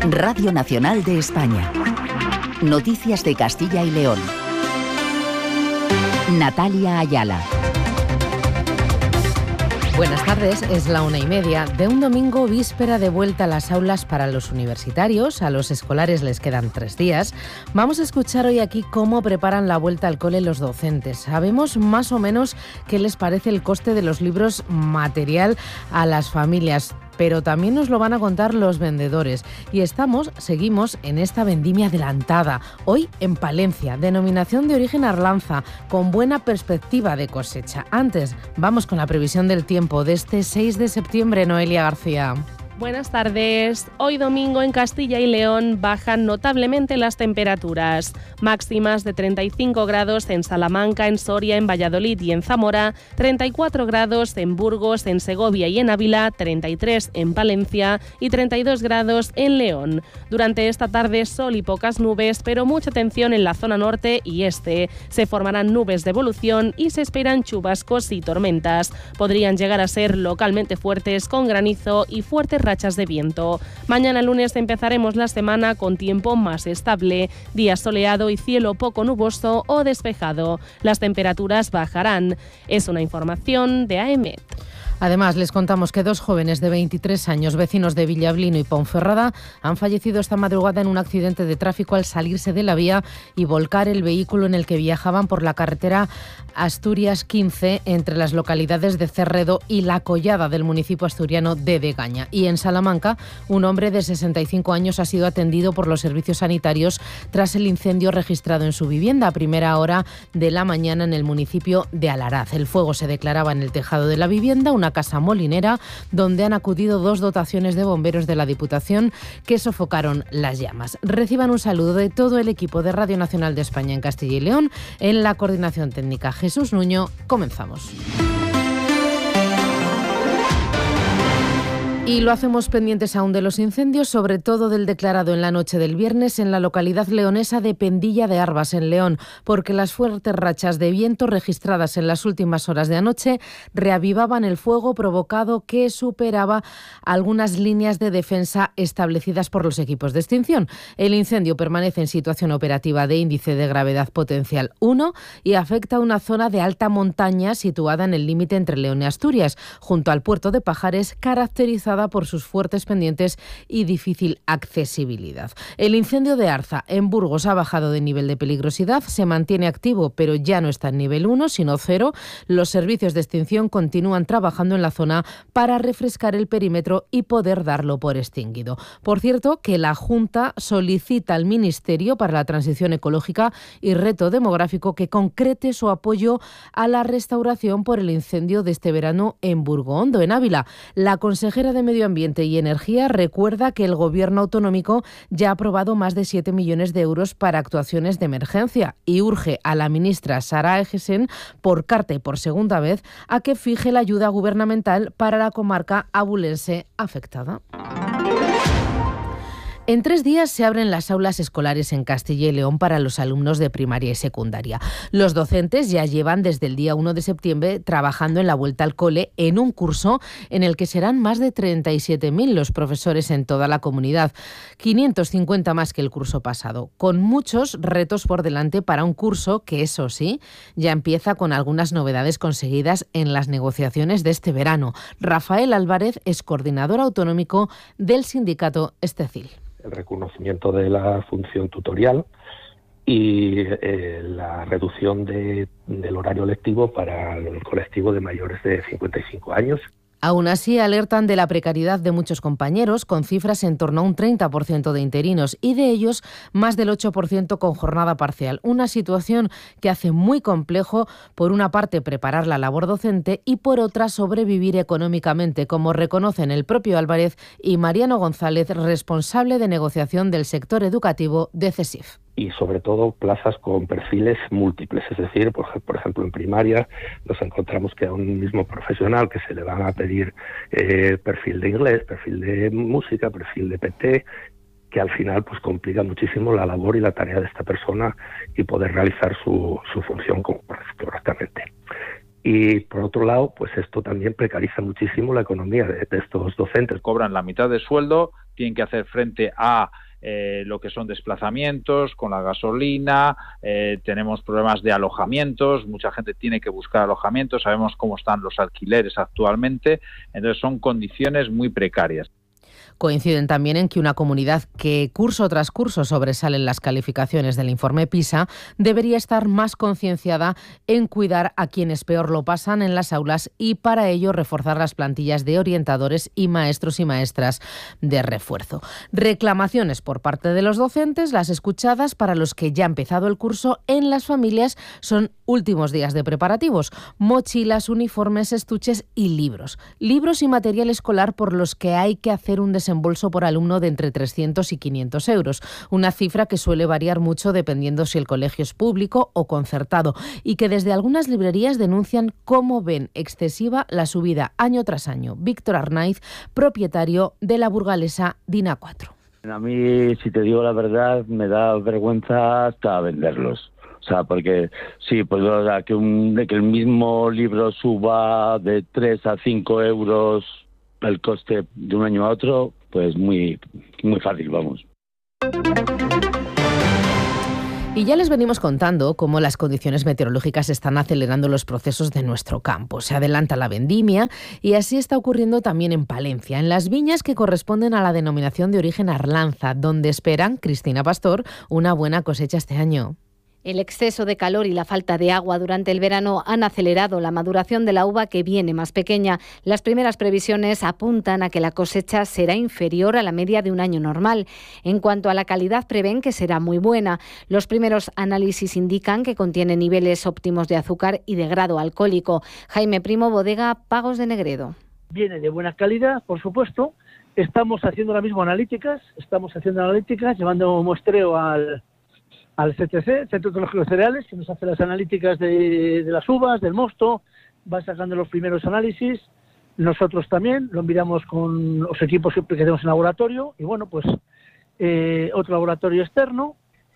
Radio Nacional de España. Noticias de Castilla y León. Natalia Ayala. Buenas tardes, es la 1:30 de un domingo, víspera de vuelta a las aulas para los universitarios. A los escolares les quedan 3 días. Vamos a escuchar hoy aquí cómo preparan la vuelta al cole los docentes. Sabemos más o menos qué les parece el coste de los libros material a las familias, pero también nos lo van a contar los vendedores. Y seguimos en esta vendimia adelantada, hoy en Palencia, denominación de origen Arlanza, con buena perspectiva de cosecha. Antes, vamos con la previsión del tiempo de este 6 de septiembre, Noelia García. Buenas tardes. Hoy domingo en Castilla y León bajan notablemente las temperaturas. Máximas de 35 grados en Salamanca, en Soria, en Valladolid y en Zamora, 34 grados en Burgos, en Segovia y en Ávila, 33 en Palencia y 32 grados en León. Durante esta tarde sol y pocas nubes, pero mucha atención en la zona norte y este. Se formarán nubes de evolución y se esperan chubascos y tormentas. Podrían llegar a ser localmente fuertes con granizo y fuertes rachas de viento. Mañana lunes empezaremos la semana con tiempo más estable, día soleado y cielo poco nuboso o despejado. Las temperaturas bajarán. Es una información de AEMET. Además, les contamos que 2 jóvenes de 23 años, vecinos de Villablino y Ponferrada, han fallecido esta madrugada en un accidente de tráfico al salirse de la vía y volcar el vehículo en el que viajaban por la carretera Asturias 15 entre las localidades de Cerredo y La Collada del municipio asturiano de Degaña. Y en Salamanca, un hombre de 65 años ha sido atendido por los servicios sanitarios tras el incendio registrado en su vivienda a primera hora de la mañana en el municipio de Alaraz. El fuego se declaraba en el tejado de la vivienda, una casa molinera, donde han acudido 2 dotaciones de bomberos de la Diputación que sofocaron las llamas. Reciban un saludo de todo el equipo de Radio Nacional de España en Castilla y León. En la coordinación técnica, Jesús Nuño. Comenzamos. Y lo hacemos pendientes aún de los incendios, sobre todo del declarado en la noche del viernes en la localidad leonesa de Pendilla de Arbas, en León, porque las fuertes rachas de viento registradas en las últimas horas de anoche reavivaban el fuego provocado que superaba algunas líneas de defensa establecidas por los equipos de extinción. El incendio permanece en situación operativa de índice de gravedad potencial 1 y afecta a una zona de alta montaña situada en el límite entre León y Asturias, junto al puerto de Pajares, caracterizada por sus fuertes pendientes y difícil accesibilidad. El incendio de Arza, en Burgos, ha bajado de nivel de peligrosidad, se mantiene activo, pero ya no está en nivel 1, sino 0. Los servicios de extinción continúan trabajando en la zona para refrescar el perímetro y poder darlo por extinguido. Por cierto, que la Junta solicita al Ministerio para la Transición Ecológica y Reto Demográfico que concrete su apoyo a la restauración por el incendio de este verano en Burgoondo, en Ávila. La consejera de Medio Ambiente y Energía recuerda que el Gobierno autonómico ya ha aprobado más de 7 millones de euros para actuaciones de emergencia y urge a la ministra Sara Egesen, por carta y por segunda vez, a que fije la ayuda gubernamental para la comarca abulense afectada. En 3 días se abren las aulas escolares en Castilla y León para los alumnos de primaria y secundaria. Los docentes ya llevan desde el día 1 de septiembre trabajando en la vuelta al cole en un curso en el que serán más de 37.000 los profesores en toda la comunidad, 550 más que el curso pasado, con muchos retos por delante para un curso que, eso sí, ya empieza con algunas novedades conseguidas en las negociaciones de este verano. Rafael Álvarez es coordinador autonómico del sindicato Estecil. El reconocimiento de la función tutorial y la reducción del horario lectivo para el colectivo de mayores de 55 años. Aún así, alertan de la precariedad de muchos compañeros, con cifras en torno a un 30% de interinos y de ellos más del 8% con jornada parcial. Una situación que hace muy complejo, por una parte, preparar la labor docente y por otra, sobrevivir económicamente, como reconocen el propio Álvarez y Mariano González, responsable de negociación del sector educativo de CESIF. Y sobre todo plazas con perfiles múltiples, es decir, por ejemplo en primaria nos encontramos que a un mismo profesional que se le van a pedir perfil de inglés, perfil de música, perfil de PT, que al final pues complica muchísimo la labor y la tarea de esta persona y poder realizar su función correctamente. Y por otro lado, pues esto también precariza muchísimo la economía de estos docentes. Cobran la mitad de sueldo, tienen que hacer frente a lo que son desplazamientos con la gasolina, tenemos problemas de alojamientos, mucha gente tiene que buscar alojamientos, sabemos cómo están los alquileres actualmente, entonces son condiciones muy precarias. Coinciden también en que una comunidad que curso tras curso sobresale en las calificaciones del informe PISA debería estar más concienciada en cuidar a quienes peor lo pasan en las aulas y para ello reforzar las plantillas de orientadores y maestros y maestras de refuerzo. Reclamaciones por parte de los docentes, las escuchadas para los que ya ha empezado el curso en las familias son últimos días de preparativos, mochilas, uniformes, estuches y libros. Libros y material escolar por los que hay que hacer un desembolso por alumno de entre 300 y 500 euros, una cifra que suele variar mucho dependiendo si el colegio es público o concertado y que desde algunas librerías denuncian cómo ven excesiva la subida año tras año. Víctor Arnaiz, propietario de la burgalesa Dina 4. A mí, si te digo la verdad, me da vergüenza hasta venderlos. O sea, porque sí, pues que el mismo libro suba de 3 a 5 euros el coste de un año a otro, pues muy fácil, vamos. Y ya les venimos contando cómo las condiciones meteorológicas están acelerando los procesos de nuestro campo. Se adelanta la vendimia y así está ocurriendo también en Palencia, en las viñas que corresponden a la denominación de origen Arlanza, donde esperan, Cristina Pastor, una buena cosecha este año. El exceso de calor y la falta de agua durante el verano han acelerado la maduración de la uva, que viene más pequeña. Las primeras previsiones apuntan a que la cosecha será inferior a la media de un año normal. En cuanto a la calidad, prevén que será muy buena. Los primeros análisis indican que contiene niveles óptimos de azúcar y de grado alcohólico. Jaime Primo, bodega Pagos de Negredo. Viene de buena calidad, por supuesto. Estamos haciendo ahora mismo analíticas, llevando muestreo al CTC, Centro Tecnológico de Cereales, que nos hace las analíticas de las uvas, del mosto, va sacando los primeros análisis. Nosotros también lo miramos con los equipos que tenemos en laboratorio y bueno, pues otro laboratorio externo,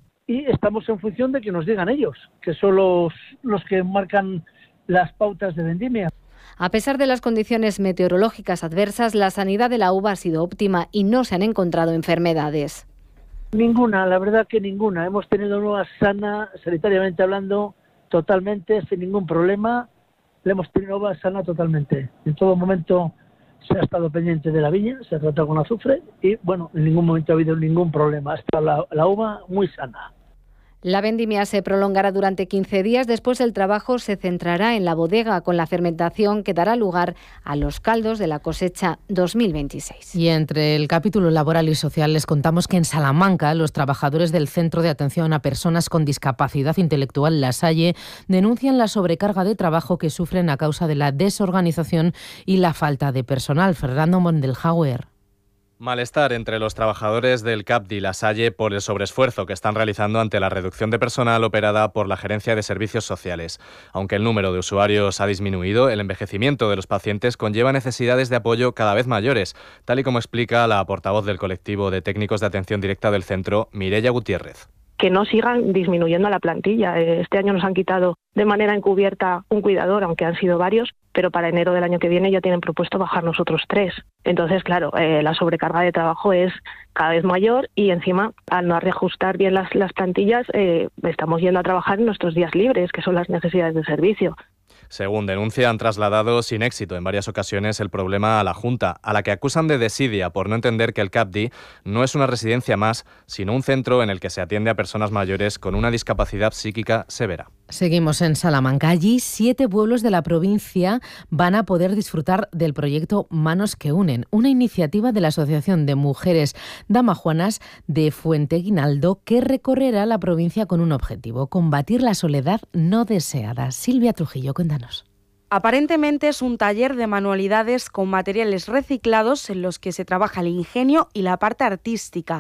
y estamos en función de que nos digan ellos, que son los que marcan las pautas de vendimia. A pesar de las condiciones meteorológicas adversas, la sanidad de la uva ha sido óptima y no se han encontrado enfermedades. Ninguna, la verdad que ninguna. Hemos tenido una sana, sanitariamente hablando, totalmente, sin ningún problema. Le hemos tenido uva sana totalmente. En todo momento se ha estado pendiente de la viña, se ha tratado con azufre y, bueno, en ningún momento ha habido ningún problema. Ha estado la uva muy sana. La vendimia se prolongará durante 15 días. Después el trabajo se centrará en la bodega con la fermentación que dará lugar a los caldos de la cosecha 2026. Y entre el capítulo laboral y social les contamos que en Salamanca los trabajadores del Centro de Atención a Personas con Discapacidad Intelectual La Salle denuncian la sobrecarga de trabajo que sufren a causa de la desorganización y la falta de personal. Fernando Mondelhauer. Malestar entre los trabajadores del CAPDI La Salle por el sobreesfuerzo que están realizando ante la reducción de personal operada por la Gerencia de Servicios Sociales. Aunque el número de usuarios ha disminuido, el envejecimiento de los pacientes conlleva necesidades de apoyo cada vez mayores, tal y como explica la portavoz del colectivo de técnicos de atención directa del centro, Mireia Gutiérrez. Que no sigan disminuyendo la plantilla. Este año nos han quitado de manera encubierta un cuidador, aunque han sido varios, pero para enero del año que viene ya tienen propuesto bajarnos otros 3. Entonces, claro, la sobrecarga de trabajo es cada vez mayor y encima, al no reajustar bien las plantillas, estamos yendo a trabajar en nuestros días libres, que son las necesidades de servicio. Según denuncia, han trasladado sin éxito en varias ocasiones el problema a la Junta, a la que acusan de desidia por no entender que el CAPDI no es una residencia más, sino un centro en el que se atiende a personas mayores con una discapacidad psíquica severa. Seguimos en Salamanca. Allí 7 pueblos de la provincia van a poder disfrutar del proyecto Manos que Unen, una iniciativa de la Asociación de Mujeres Damajuanas de Fuenteguinaldo que recorrerá la provincia con un objetivo: combatir la soledad no deseada. Silvia Trujillo, cuéntanos. Aparentemente es un taller de manualidades con materiales reciclados en los que se trabaja el ingenio y la parte artística,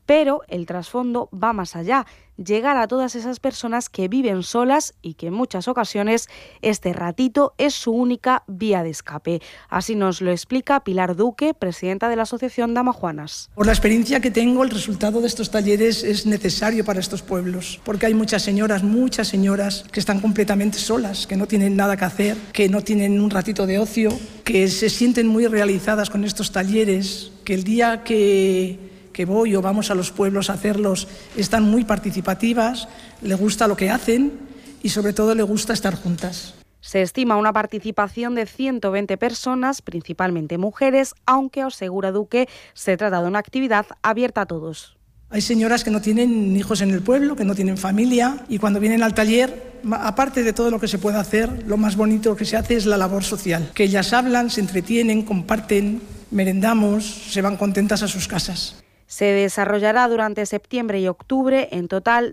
Pero el trasfondo va más allá, llegar a todas esas personas que viven solas y que en muchas ocasiones este ratito es su única vía de escape. Así nos lo explica Pilar Duque, presidenta de la Asociación Damajuanas. Por la experiencia que tengo, el resultado de estos talleres es necesario para estos pueblos, porque hay muchas señoras que están completamente solas, que no tienen nada que hacer, que no tienen un ratito de ocio, que se sienten muy realizadas con estos talleres, que el día que voy o vamos a los pueblos a hacerlos están muy participativas, le gusta lo que hacen y sobre todo le gusta estar juntas. Se estima una participación de 120 personas, principalmente mujeres, aunque asegura Duque, se trata de una actividad abierta a todos. Hay señoras que no tienen hijos en el pueblo, que no tienen familia y cuando vienen al taller, aparte de todo lo que se puede hacer, lo más bonito que se hace es la labor social, que ellas hablan, se entretienen, comparten, merendamos, se van contentas a sus casas. Se desarrollará durante septiembre y octubre, en total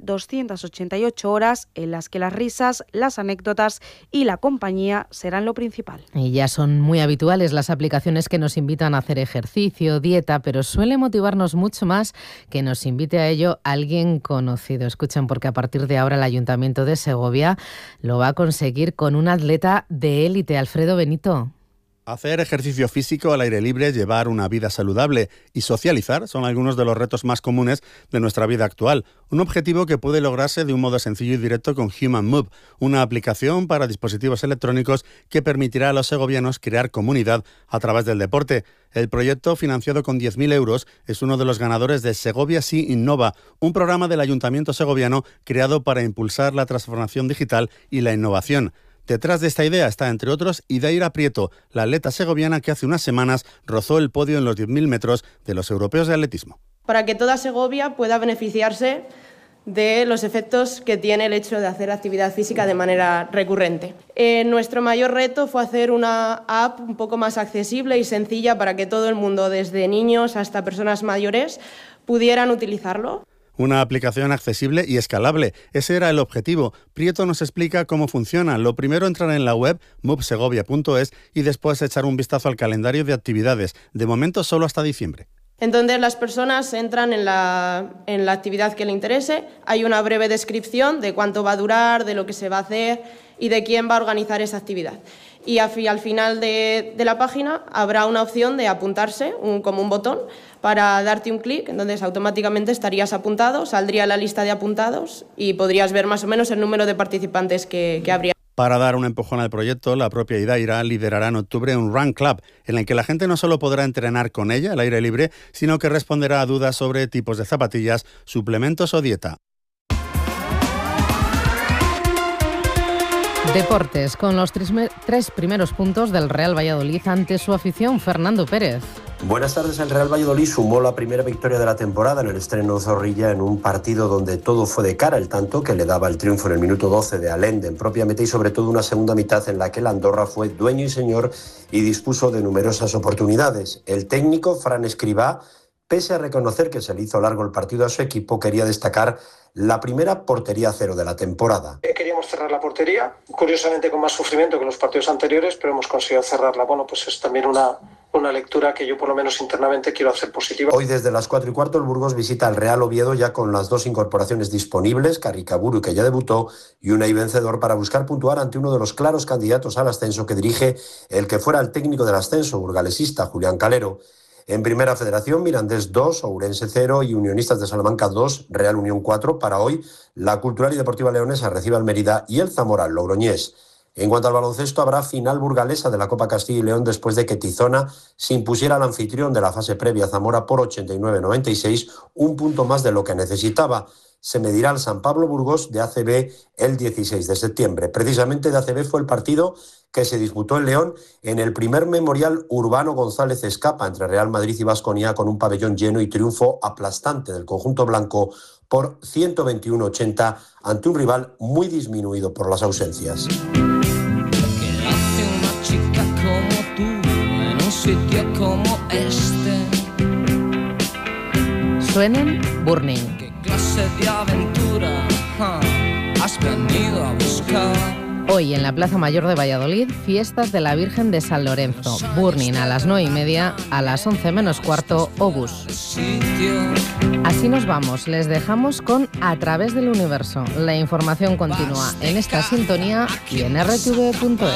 288 horas en las que las risas, las anécdotas y la compañía serán lo principal. Y ya son muy habituales las aplicaciones que nos invitan a hacer ejercicio, dieta, pero suele motivarnos mucho más que nos invite a ello alguien conocido. Escuchen, porque a partir de ahora el Ayuntamiento de Segovia lo va a conseguir con un atleta de élite, Alfredo Benito. Hacer ejercicio físico al aire libre, llevar una vida saludable y socializar son algunos de los retos más comunes de nuestra vida actual. Un objetivo que puede lograrse de un modo sencillo y directo con Human Move, una aplicación para dispositivos electrónicos que permitirá a los segovianos crear comunidad a través del deporte. El proyecto, financiado con 10.000 euros, es uno de los ganadores de Segovia Sí Innova, un programa del Ayuntamiento segoviano creado para impulsar la transformación digital y la innovación. Detrás de esta idea está, entre otros, Idaira Prieto, la atleta segoviana que hace unas semanas rozó el podio en los 10.000 metros de los europeos de atletismo. Para que toda Segovia pueda beneficiarse de los efectos que tiene el hecho de hacer actividad física de manera recurrente. Nuestro mayor reto fue hacer una app un poco más accesible y sencilla para que todo el mundo, desde niños hasta personas mayores, pudieran utilizarlo. Una aplicación accesible y escalable. Ese era el objetivo. Prieto nos explica cómo funciona. Lo primero, entrar en la web movesegovia.es y después echar un vistazo al calendario de actividades. De momento solo hasta diciembre. Entonces las personas entran en la actividad que le interese. Hay una breve descripción de cuánto va a durar, de lo que se va a hacer y de quién va a organizar esa actividad. Y al final de la página habrá una opción de apuntarse, como un botón, para darte un clic, entonces automáticamente estarías apuntado, saldría la lista de apuntados y podrías ver más o menos el número de participantes que habría. Para dar un empujón al proyecto, la propia Idaira liderará en octubre un Run Club, en el que la gente no solo podrá entrenar con ella al aire libre, sino que responderá a dudas sobre tipos de zapatillas, suplementos o dieta. Deportes, con los tres primeros puntos del Real Valladolid ante su afición, Fernando Pérez. Buenas tardes. El Real Valladolid sumó la primera victoria de la temporada en el estreno Zorrilla en un partido donde todo fue de cara, el tanto que le daba el triunfo en el minuto 12 de Allende en propia meta y sobre todo una segunda mitad en la que el Andorra fue dueño y señor y dispuso de numerosas oportunidades. El técnico Fran Escribá, pese a reconocer que se le hizo largo el partido a su equipo, quería destacar la primera portería cero de la temporada. Queríamos cerrar la portería, curiosamente con más sufrimiento que los partidos anteriores, pero hemos conseguido cerrarla. Bueno, pues es también una lectura que yo por lo menos internamente quiero hacer positiva. Hoy desde las 4:15 el Burgos visita al Real Oviedo ya con las dos incorporaciones disponibles, Carricaburu, que ya debutó, y Unai Vencedor, para buscar puntuar ante uno de los claros candidatos al ascenso que dirige el que fuera el técnico del ascenso, burgalesista Julián Calero. En Primera Federación, Mirandés 2, Ourense 0 y Unionistas de Salamanca 2, Real Unión 4. Para hoy, la Cultural y Deportiva Leonesa recibe al Mérida y el Zamora al Logroñés. En cuanto al baloncesto, habrá final burgalesa de la Copa Castilla y León después de que Tizona se impusiera al anfitrión de la fase previa, Zamora, por 89-96, un punto más de lo que necesitaba. Se medirá al San Pablo Burgos de ACB el 16 de septiembre. Precisamente de ACB fue el partido que se disputó en León en el primer memorial Urbano González Escapa entre Real Madrid y Baskonia, con un pabellón lleno y triunfo aplastante del conjunto blanco por 121-80 ante un rival muy disminuido por las ausencias. ¿Qué hace una chica como tú en un sitio como este? Suenen Burning. ¿Qué clase de aventura has venido a buscar? Hoy en la Plaza Mayor de Valladolid, fiestas de la Virgen de San Lorenzo. Burning a las 9:30, a las 11 menos cuarto, Obús. Así nos vamos, les dejamos con A través del universo. La información continúa en esta sintonía y en rtv.es.